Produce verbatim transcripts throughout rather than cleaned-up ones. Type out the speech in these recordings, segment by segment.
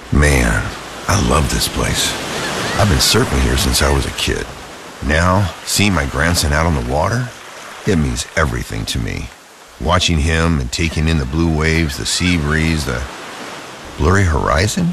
Man, I love this place. I've been surfing here since I was a kid. Now, seeing my grandson out on the water, it means everything to me. Watching him and taking in the blue waves, the sea breeze, the blurry horizon.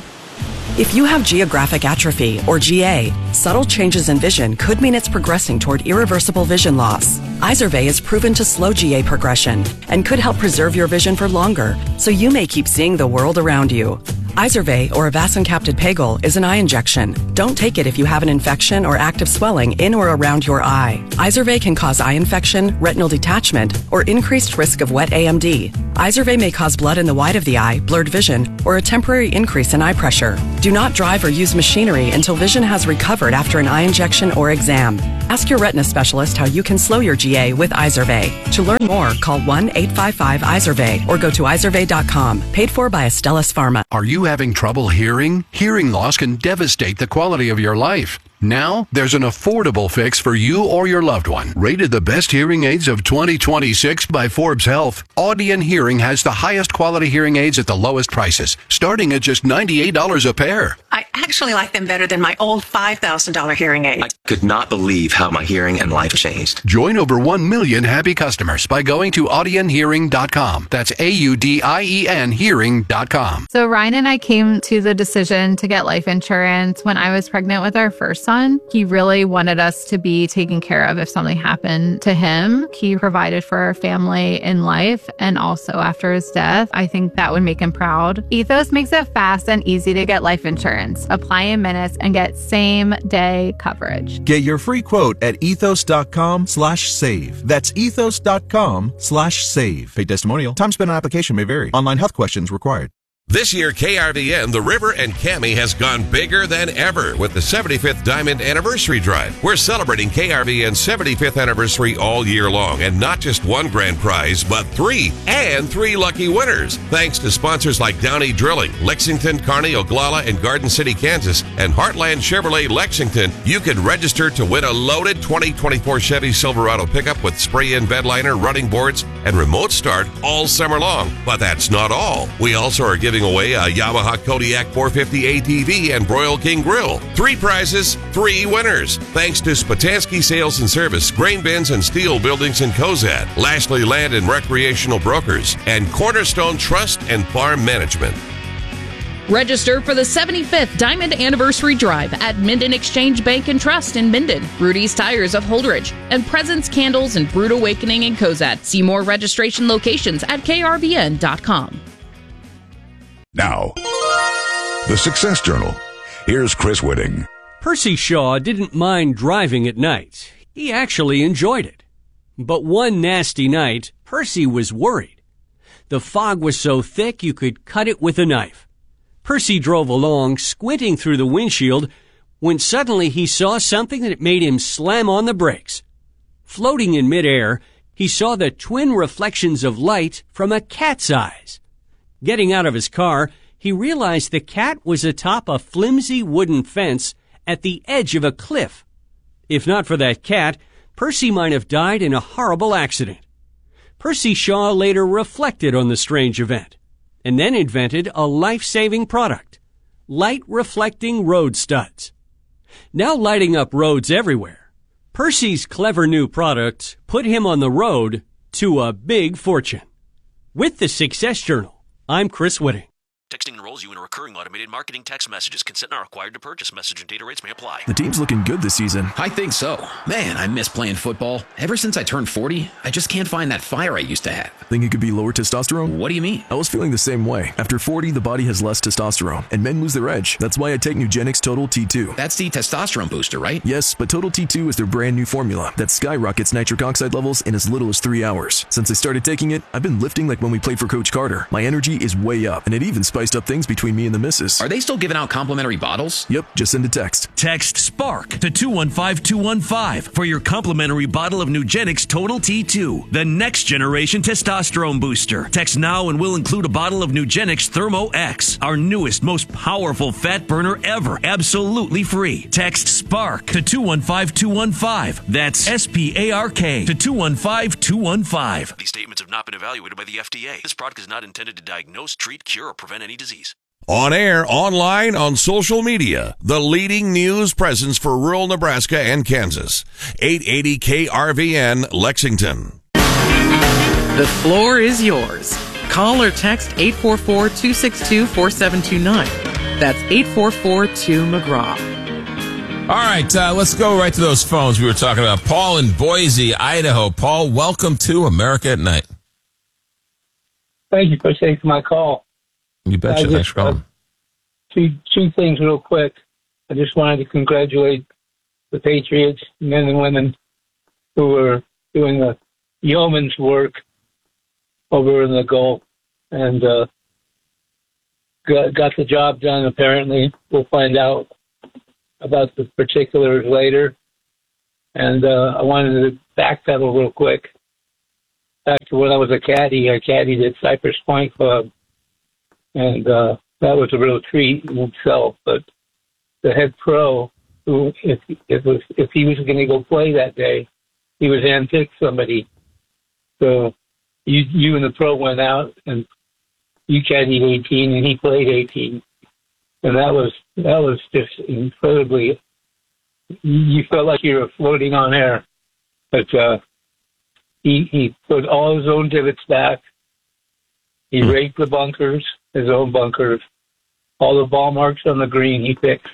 If you have geographic atrophy, or G A, subtle changes in vision could mean it's progressing toward irreversible vision loss. Izervay is proven to slow G A progression and could help preserve your vision for longer, so you may keep seeing the world around you. Izervay, or avacincaptad pegol, is an eye injection. Don't take it if you have an infection or active swelling in or around your eye. Izervay can cause eye infection, retinal detachment, or increased risk of wet A M D. Izervay may cause blood in the white of the eye, blurred vision, or a temporary increase in eye pressure. Do not drive or use machinery until vision has recovered after an eye injection or exam. Ask your retina specialist how you can slow your G A with Izervay. To learn more, call one eight five five Izervay or go to izervay dot com. Paid for by Astellas Pharma. Are you having trouble hearing? Hearing loss can devastate the quality of your life. Now, there's an affordable fix for you or your loved one. Rated the best hearing aids of twenty twenty-six by Forbes Health, Audion Hearing has the highest quality hearing aids at the lowest prices, starting at just ninety-eight dollars a pair. I actually like them better than my old five thousand dollars hearing aid. I could not believe how my hearing and life changed. Join over one million happy customers by going to audion hearing dot com. That's A U D I E N hearing dot com. So Ryan and I came to the decision to get life insurance when I was pregnant with our first son. He really wanted us to be taken care of if something happened to him. He provided for our family in life and also after his death. I think that would make him proud. Ethos makes it fast and easy to get life insurance. Apply in minutes and get same day coverage. Get your free quote at ethos dot com slash save. That's ethos dot com slash save. Paid testimonial. Time spent on application may vary. Online health questions required. This year, K R V N, The River, and Cami has gone bigger than ever with the seventy-fifth Diamond Anniversary Drive. We're celebrating K R V N's seventy-fifth anniversary all year long, and not just one grand prize, but three, and three lucky winners. Thanks to sponsors like Downey Drilling, Lexington, Kearney, Oglala, and Garden City, Kansas, and Heartland Chevrolet Lexington, you can register to win a loaded twenty twenty-four Chevy Silverado pickup with spray-in bed liner, running boards, and remote start all summer long. But that's not all. We also are giving away a Yamaha Kodiak four fifty A T V and Broil King Grill. Three prizes, three winners. Thanks to Spatansky Sales and Service, Grain Bins and Steel Buildings in Cozad, Lashley Land and Recreational Brokers, and Cornerstone Trust and Farm Management. Register for the seventy-fifth Diamond Anniversary Drive at Minden Exchange Bank and Trust in Minden, Rudy's Tires of Holdridge, and Presence Candles and Brood Awakening in Cozad. See more registration locations at K R V N dot com. Now, the Success Journal. Here's Chris Whitting. Percy Shaw didn't mind driving at night. He actually enjoyed it. But one nasty night, Percy was worried. The fog was so thick you could cut it with a knife. Percy drove along, squinting through the windshield, when suddenly he saw something that made him slam on the brakes. Floating in midair, he saw the twin reflections of light from a cat's eyes. Getting out of his car, he realized the cat was atop a flimsy wooden fence at the edge of a cliff. If not for that cat, Percy might have died in a horrible accident. Percy Shaw later reflected on the strange event, and then invented a life-saving product, light-reflecting road studs. Now lighting up roads everywhere, Percy's clever new product put him on the road to a big fortune. With the Success Journal, I'm Chris Whitting. Texting enrolls you in a recurring automated marketing text messages. Consent not required to purchase. Message and data rates may apply. The team's looking good this season. I think so. Man, I miss playing football. Ever since I turned forty, I just can't find that fire I used to have. Think it could be lower testosterone? What do you mean? I was feeling the same way. After forty, the body has less testosterone, and men lose their edge. That's why I take Nugenix Total T two. That's the testosterone booster, right? Yes, but Total T two is their brand new formula that skyrockets nitric oxide levels in as little as three hours. Since I started taking it, I've been lifting like when we played for Coach Carter. My energy is way up, and it even spiced up things between me and the missus. Are they still giving out complimentary bottles? Yep, just send a text. Text SPARK to two one five two one five for your complimentary bottle of Nugenix Total T two, the next generation testosterone booster. Text now and we'll include a bottle of Nugenix Thermo X, our newest, most powerful fat burner ever, absolutely free. Text SPARK to two one five two one five. That's S P A R K to two one five two one five. These statements have not been evaluated by the F D A. This product is not intended to diagnose, treat, cure, or prevent any disease. On air, online, on social media, the leading news presence for rural Nebraska and Kansas. eight eighty K R V N, Lexington. The floor is yours. Call or text eight four four, two six two, four seven two nine. That's eight four four two McGraw. All right, uh, let's go right to those phones we were talking about. Paul in Boise, Idaho. Paul, welcome to America at Night. Thank you for taking my call. You betcha. Just, Thanks for calling. Uh, two, two things real quick. I just wanted to congratulate the Patriots, men and women, who are doing the yeoman's work over in the Gulf and uh, got, got the job done, apparently. We'll find out about the particulars later. And uh, I wanted to backpedal real quick. Back to when I was a caddy, I caddied at Cypress Point Club. And uh, that was a real treat in itself. But the head pro, who if if, was, if he was going to go play that day, he was handpicked somebody. So you you and the pro went out, and you caddied eighteen, and he played eighteen, and that was that was just incredibly. You felt like you were floating on air, but uh, he he put all his own divots back. He raked the bunkers, his own bunkers, all the ball marks on the green he fixed.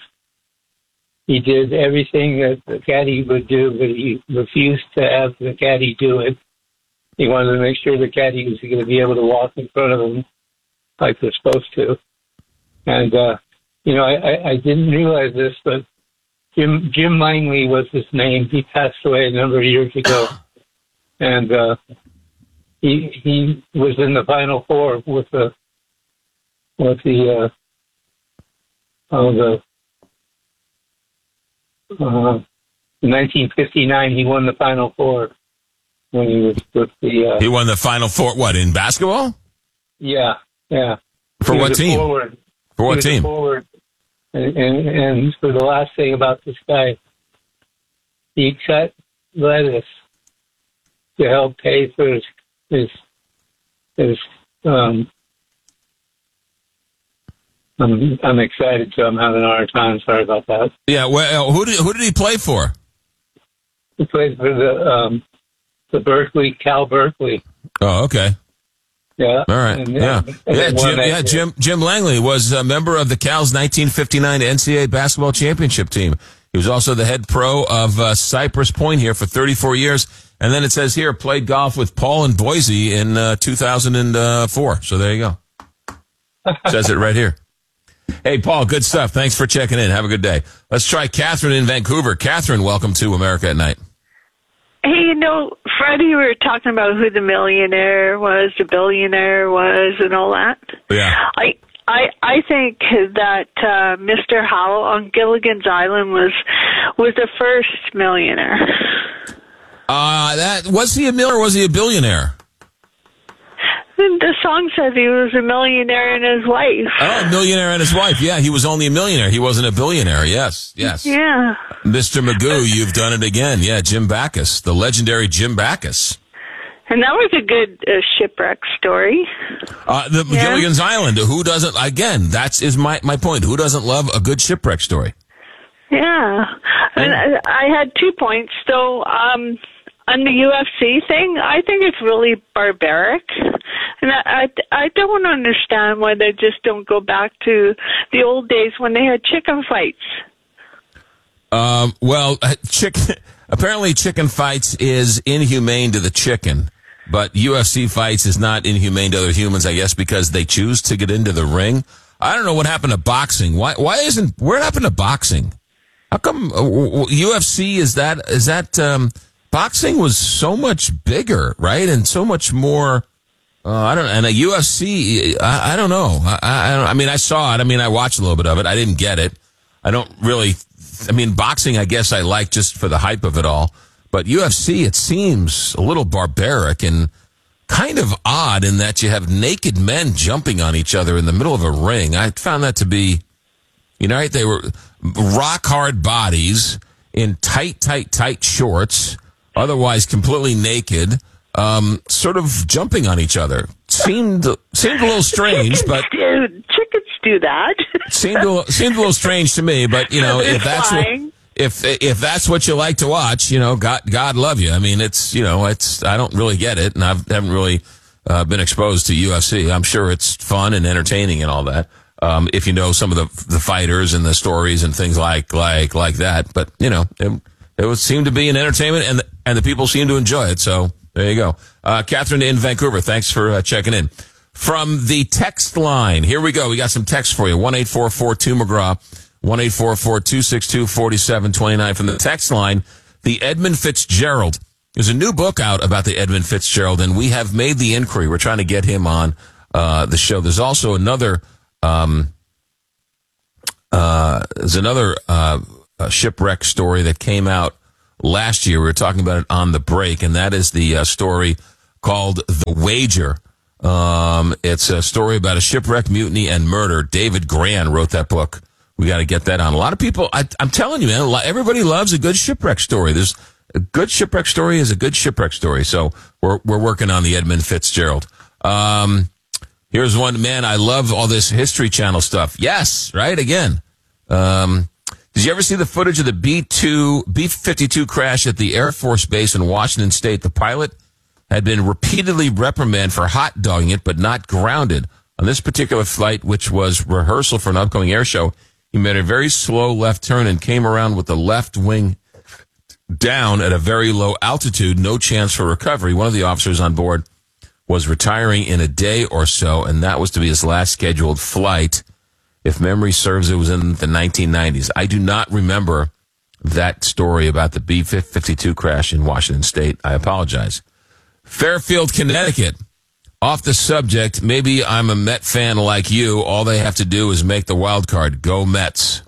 He did everything that the caddy would do, but he refused to have the caddy do it. He wanted to make sure the caddy was going to be able to walk in front of him like they're supposed to. And, uh, you know, I, I, I didn't realize this, but Jim Jim Langley was his name. He passed away a number of years ago. And uh, he he was in the Final Four with the, with the, uh, oh, the, uh, in nineteen fifty-nine, he won the Final Four. When he was with the, uh, he won the Final Four. What, in basketball? Yeah, yeah. For He what was a team? Forward. For what He was a team? Forward. And, and and for the last thing about this guy, he cut lettuce to help pay for his his, his um. I'm I'm excited, so I'm having a hard time. Sorry about that. Yeah. Well, who did who did he play for? He played for the um. The Berkeley, Cal Berkeley. Oh, okay. Yeah. All right. And, yeah. and Yeah. won Jim, that yeah. year. Jim Jim Langley was a member of the Cal's nineteen fifty-nine N C double A basketball championship team. He was also the head pro of uh, Cypress Point here for thirty-four years. And then it says here, played golf with Paul in Boise in uh, two thousand four. So there you go. Says it right here. Hey, Paul, good stuff. Thanks for checking in. Have a good day. Let's try Catherine in Vancouver. Catherine, welcome to America at Night. Hey, you know, Freddie, we were talking about who the millionaire was, the billionaire was, and all that. Yeah. I I I think that uh, Mister Howell on Gilligan's Island was was the first millionaire. Uh, that was he a millionaire or was he a billionaire? The song says he was a millionaire and his wife. Oh, a millionaire and his wife. Yeah, he was only a millionaire. He wasn't a billionaire. Yes, yes. Yeah. Mister Magoo, you've done it again. Yeah, Jim Backus, the legendary Jim Backus. And that was a good uh, shipwreck story. Uh, the Yeah. Gilligan's Island. Who doesn't? Again, that's is my my point. Who doesn't love a good shipwreck story? Yeah. And I, I had two points. So, um, on the U F C thing, I think it's really barbaric. And I, I, I don't understand why they just don't go back to the old days when they had chicken fights. Um, well, uh, chicken. Apparently, chicken fights is inhumane to the chicken, but U F C fights is not inhumane to other humans. I guess because they choose to get into the ring. I don't know what happened to boxing. Why? Why isn't? What happened to boxing? How come uh, U F C is that? Is that um, boxing was so much bigger, right, and so much more. Uh, I don't. And a U F C, I, I don't know. I, I, don't, I mean, I saw it. I mean, I watched a little bit of it. I didn't get it. I don't really. I mean, boxing, I guess I like just for the hype of it all. But U F C, it seems a little barbaric and kind of odd in that you have naked men jumping on each other in the middle of a ring. I found that to be, you know, right? They were rock hard bodies in tight, tight, tight shorts, otherwise completely naked, um, sort of jumping on each other. Seemed seemed a little strange, but Dude, chicken do that. Seemed a, seemed a little strange to me, but you know, if that's what, if if that's what you like to watch, you know, God God love you. I mean, it's you know, it's I don't really get it, and I haven't really uh, been exposed to U F C. I'm sure it's fun and entertaining and all that. Um, if you know some of the the fighters and the stories and things like like like that, but you know, it, it would seem to be an entertainment, and the, and the people seem to enjoy it. So there you go. Uh, Catherine in Vancouver, thanks for uh, checking in. From the text line, here we go. We got some text for you. one eight four four two McGraw, one eight four four two six two four seven two nine. From the text line, the Edmund Fitzgerald. There's a new book out about the Edmund Fitzgerald, and we have made the inquiry. We're trying to get him on uh, the show. There's also another, um, uh, there's another uh, shipwreck story that came out last year. We were talking about it on the break, and that is the uh, story called The Wager. Um, it's a story about a shipwreck, mutiny, and murder. David Gran wrote that book. We got to get that on. A lot of people, I, I'm telling you, man, everybody loves a good shipwreck story. There's a good shipwreck story is a good shipwreck story. So we're we're working on the Edmund Fitzgerald. Um, here's one, man. I love all this History Channel stuff. Yes, right again. Um, did you ever see the footage of the B two B fifty-two crash at the Air Force Base in Washington State? The pilot had been repeatedly reprimanded for hot dogging it, but not grounded. On this particular flight, which was rehearsal for an upcoming air show, he made a very slow left turn and came around with the left wing down at a very low altitude, no chance for recovery. One of the officers on board was retiring in a day or so, and that was to be his last scheduled flight. If memory serves, it was in the nineteen nineties. I do not remember that story about the B fifty-two crash in Washington State. I apologize. Fairfield, Connecticut. Off the subject, maybe I'm a Met fan like you. All they have to do is make the wild card. Go Mets.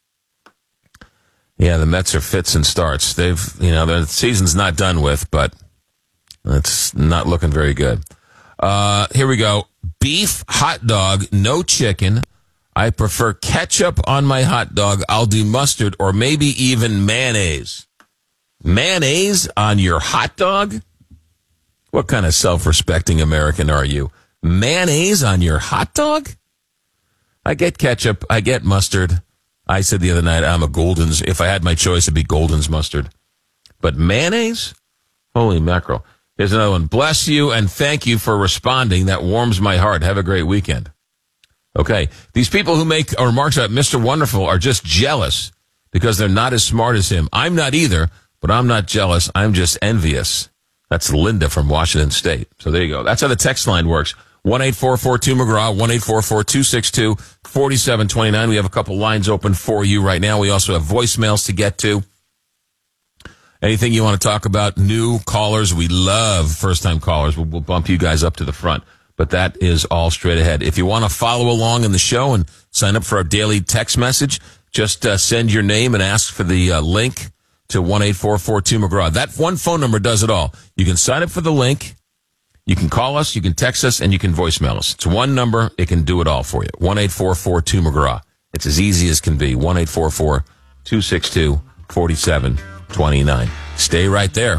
Yeah, the Mets are fits and starts. They've, you know, the season's not done with, but it's not looking very good. Uh, here we go. Beef hot dog, no chicken. I prefer ketchup on my hot dog. I'll do mustard or maybe even mayonnaise. Mayonnaise on your hot dog? What kind of self-respecting American are you? Mayonnaise on your hot dog? I get ketchup. I get mustard. I said the other night, I'm a Golden's. If I had my choice, it'd be Golden's mustard. But mayonnaise? Holy mackerel. Here's another one. Bless you and thank you for responding. That warms my heart. Have a great weekend. Okay. These people who make remarks about Mister Wonderful are just jealous because they're not as smart as him. I'm not either, but I'm not jealous. I'm just envious. That's Linda from Washington State. So there you go. That's how the text line works. one eight four four two McGraw, one eight four four two six two four seven two nine. We have a couple lines open for you right now. We also have voicemails to get to. Anything you want to talk about? New callers. We love first-time callers. We'll, we'll bump you guys up to the front. But that is all straight ahead. If you want to follow along in the show and sign up for our daily text message, just uh, send your name and ask for the uh, link to one eight four four two McGraw. That one phone number does it all. You can sign up for the link. You can call us, you can text us, and you can voicemail us. It's one number. It can do it all for you. one eight four four two McGraw. It's as easy as can be. one eight four four two six two four seven two nine. Stay right there.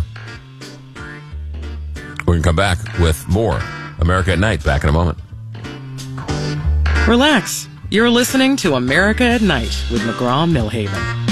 We're going to come back with more America at Night. Back in a moment. Relax. You're listening to America at Night with McGraw Millhaven.